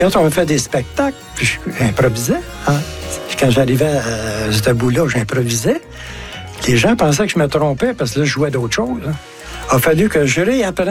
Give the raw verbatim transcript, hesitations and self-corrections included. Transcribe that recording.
Quand on fait des spectacles, puis j'improvisais. Hein? Quand j'arrivais à ce bout-là, j'improvisais. Les gens pensaient que je me trompais parce que là, je jouais d'autres choses. Il a fallu que je réapprenne